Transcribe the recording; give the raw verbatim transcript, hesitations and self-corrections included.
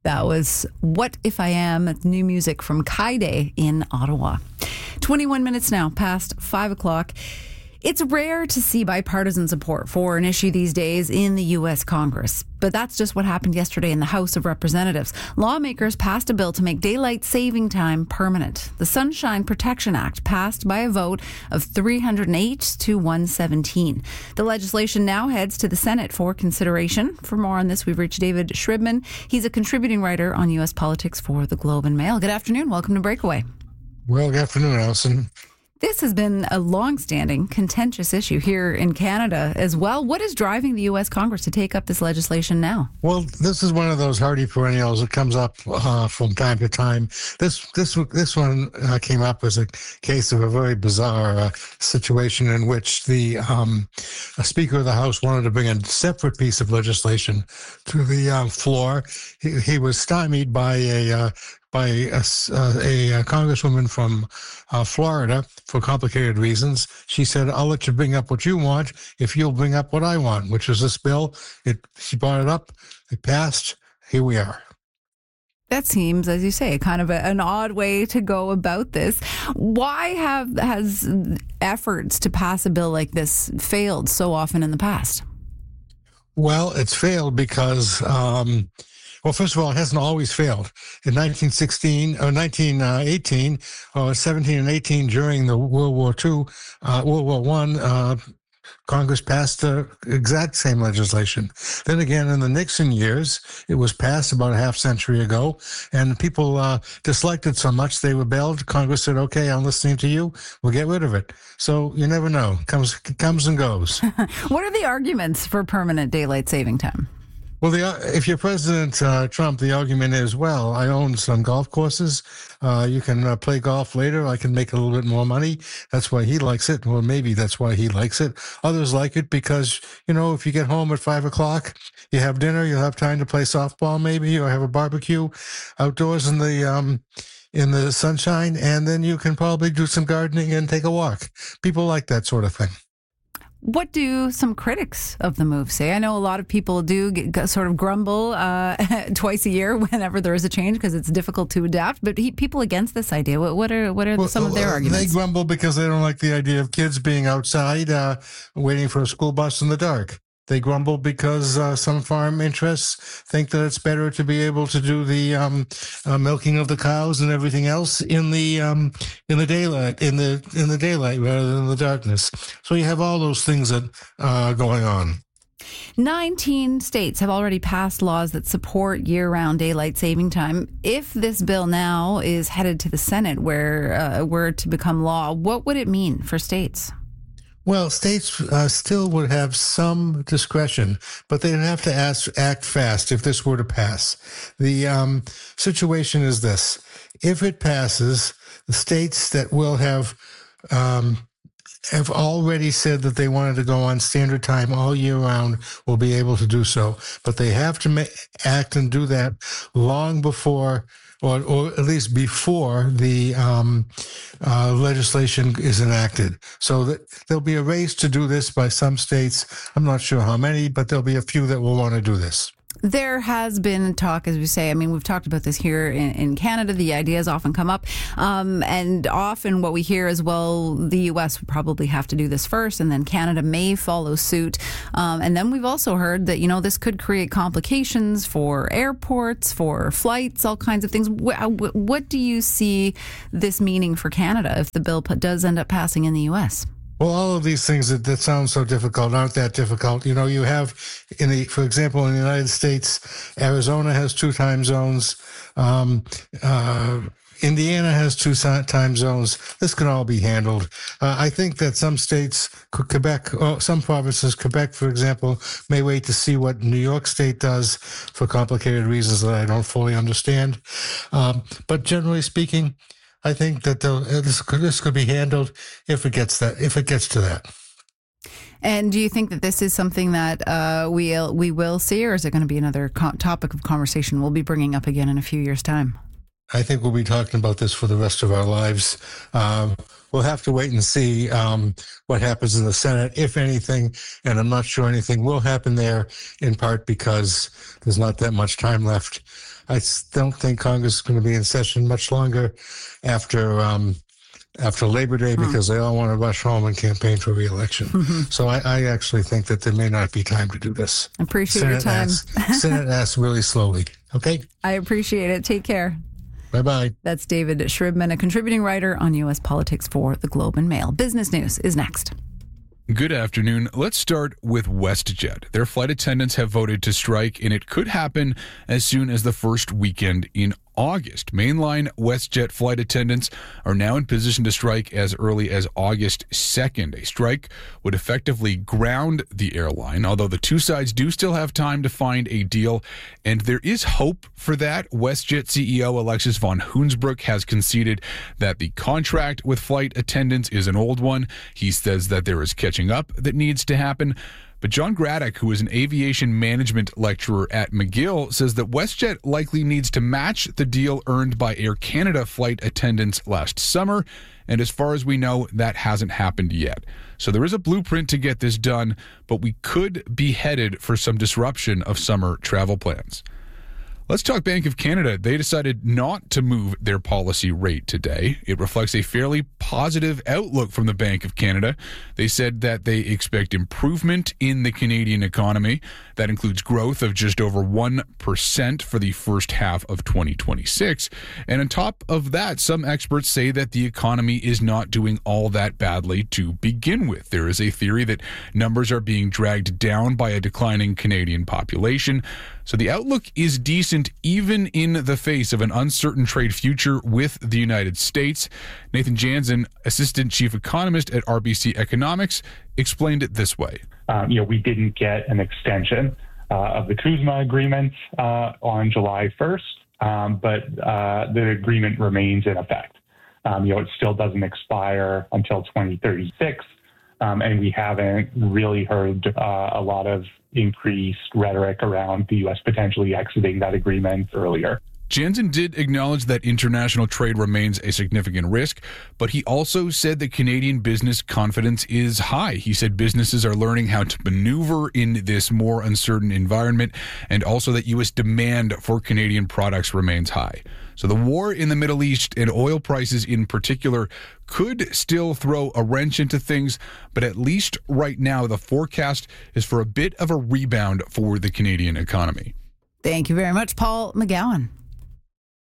That was What If I Am, new music from Kaide in Ottawa. twenty-one minutes now past five o'clock. It's rare to see bipartisan support for an issue these days in the U S Congress, but that's just what happened yesterday in the House of Representatives. Lawmakers passed a bill to make daylight saving time permanent. The Sunshine Protection Act passed by a vote of three hundred eight to one seventeen. The legislation now heads to the Senate for consideration. For more on this, we've reached David Shribman. He's a contributing writer on U S politics for the Globe and Mail. Good afternoon. Welcome to Breakaway. Well, good afternoon, Allison. This has been a long-standing, contentious issue here in Canada as well. What is driving the U S Congress to take up this legislation now? Well, this is one of those hardy perennials that comes up uh, from time to time. This this this one uh, came up as a case of a very bizarre uh, situation in which the um, Speaker of the House wanted to bring a separate piece of legislation to the uh, floor. He, he was stymied by a uh, by a, a, a congresswoman from uh, Florida for complicated reasons. She said, I'll let you bring up what you want if you'll bring up what I want, which is this bill. It, she brought it up. It passed. Here we are. That seems, as you say, kind of a, an odd way to go about this. Why have has efforts to pass a bill like this failed so often in the past? Well, it's failed because... Um, Well, first of all, it hasn't always failed. In nineteen sixteen, or nineteen eighteen, or seventeen and eighteen, during the World War Two, uh, World War One, uh, Congress passed the exact same legislation. Then again, in the Nixon years, it was passed about a half century ago, and people uh, disliked it so much they rebelled. Congress said, "Okay, I'm listening to you. We'll get rid of it." So you never know; it comes it comes and goes. What are the arguments for permanent daylight saving time? Well, the, if you're President uh, Trump, the argument is, well, I own some golf courses. Uh, you can uh, play golf later. I can make a little bit more money. That's why he likes it. Well, maybe that's why he likes it. Others like it because, you know, if you get home at five o'clock, you have dinner, you'll have time to play softball maybe, or have a barbecue outdoors in the um, in the sunshine, and then you can probably do some gardening and take a walk. People like that sort of thing. What do some critics of the move say? I know a lot of people do get, sort of grumble uh, twice a year whenever there is a change because it's difficult to adapt. But he, people against this idea, what, what are what are well, some of their arguments? They grumble because they don't like the idea of kids being outside uh, waiting for a school bus in the dark. They grumble because uh, some farm interests think that it's better to be able to do the um, uh, milking of the cows and everything else in the um, in the daylight in the in the daylight rather than the darkness. So you have all those things that are uh, going on. nineteen states have already passed laws that support year-round daylight saving time. If this bill now is headed to the Senate, where uh, were to become law, what would it mean for states? Well, states uh, still would have some discretion, but they'd have to ask, act fast if this were to pass. The um, situation is this. If it passes, the states that will have um, have already said that they wanted to go on standard time all year round will be able to do so. But they have to ma- act and do that long before Or, or at least before the um, uh, legislation is enacted. So that there'll be a race to do this by some states. I'm not sure how many, but there'll be a few that will want to do this. There has been talk, as we say, I mean, we've talked about this here in, in Canada. The ideas often come up. Um, and often what we hear is, well, the U S would probably have to do this first, and then Canada may follow suit. Um, and then we've also heard that, you know, this could create complications for airports, for flights, all kinds of things. What, what do you see this meaning for Canada if the bill does end up passing in the U S? Well, all of these things that, that sound so difficult aren't that difficult. You know, you have, in the, for example, in the United States, Arizona has two time zones. Um, uh, Indiana has two time zones. This can all be handled. Uh, I think that some states, Quebec, or some provinces, Quebec, for example, may wait to see what New York State does for complicated reasons that I don't fully understand. Um, but generally speaking, I think that this could, this could be handled if it gets that if it gets to that. And do you think that this is something that uh, we we will see, or is it going to be another co- topic of conversation we'll be bringing up again in a few years' time? I think we'll be talking about this for the rest of our lives. Um, we'll have to wait and see um, what happens in the Senate, if anything, and I'm not sure anything will happen there, in part because there's not that much time left. I don't think Congress is going to be in session much longer after um, after Labor Day because hmm. they all want to rush home and campaign for re-election. Mm-hmm. So I, I actually think that there may not be time to do this. I appreciate Senate your time. Asks, Senate asks really slowly. Okay? I appreciate it. Take care. Bye-bye. That's David Shribman, a contributing writer on U S politics for the Globe and Mail. Business News is next. Good afternoon. Let's start with WestJet. Their flight attendants have voted to strike, and it could happen as soon as the first weekend in August. Mainline WestJet flight attendants are now in position to strike as early as August second. A strike would effectively ground the airline, although the two sides do still have time to find a deal, and there is hope for that. WestJet C E O Alexis von Hoonsbroek has conceded that the contract with flight attendants is an old one. He says that there is catching up that needs to happen. But John Graddick, who is an aviation management lecturer at McGill, says that WestJet likely needs to match the deal earned by Air Canada flight attendants last summer. And as far as we know, that hasn't happened yet. So there is a blueprint to get this done, but we could be headed for some disruption of summer travel plans. Let's talk Bank of Canada. They decided not to move their policy rate today. It reflects a fairly positive outlook from the Bank of Canada. They said that they expect improvement in the Canadian economy. That includes growth of just over one percent for the first half of twenty twenty-six. And on top of that, some experts say that the economy is not doing all that badly to begin with. There is a theory that numbers are being dragged down by a declining Canadian population. So the outlook is decent even in the face of an uncertain trade future with the United States. Nathan Jansen, Assistant Chief Economist at R B C Economics, explained it this way. Um, you know, we didn't get an extension uh, of the CUSMA agreement uh, on July first, um, but uh, the agreement remains in effect. Um, you know, it still doesn't expire until twenty thirty-six. Um, and we haven't really heard uh, a lot of increased rhetoric around the U S potentially exiting that agreement earlier. Jansen did acknowledge that international trade remains a significant risk, but he also said that Canadian business confidence is high. He said businesses are learning how to maneuver in this more uncertain environment, and also that U S demand for Canadian products remains high. So the war in the Middle East and oil prices in particular could still throw a wrench into things, but at least right now the forecast is for a bit of a rebound for the Canadian economy. Thank you very much, Paul McGowan.